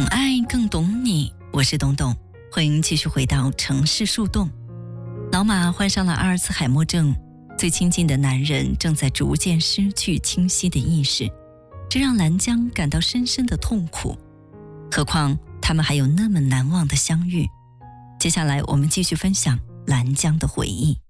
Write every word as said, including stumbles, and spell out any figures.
爱更懂你，我是董董，欢迎继续回到城市树洞。老马患上了阿尔茨海默症，最亲近的男人正在逐渐失去清晰的意识，这让兰江感到深深的痛苦。何况他们还有那么难忘的相遇。接下来我们继续分享兰江的回忆。